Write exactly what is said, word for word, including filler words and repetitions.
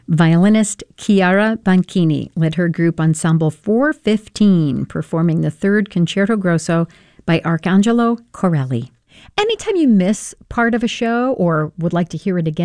Violinist Chiara Banchini led her group Ensemble four fifteen, performing the third Concerto Grosso by Arcangelo Corelli. Anytime you miss part of a show or would like to hear it again,